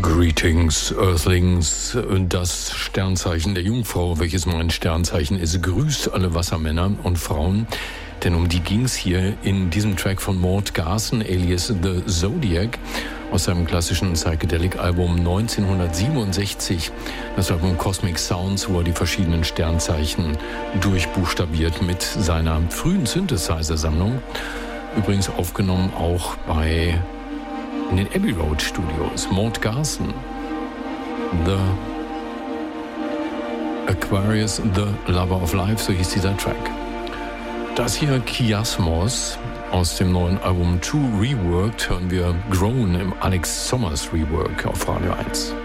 Greetings, Earthlings, das Sternzeichen der Jungfrau, welches mein Sternzeichen ist, grüßt alle Wassermänner und Frauen, denn um die ging's hier in diesem Track von Mort Garson, alias The Zodiac, aus seinem klassischen Psychedelic-Album 1967, das Album Cosmic Sounds, wo er die verschiedenen Sternzeichen durchbuchstabiert mit seiner frühen Synthesizer-Sammlung, übrigens aufgenommen auch in den Abbey Road Studios. Mort Garson, The Aquarius, The Lover of Life, so hieß dieser Track. Das hier Kiasmos aus dem neuen Album Two Reworked, hören wir Grown im Alex Sommers Rework auf Radio 1.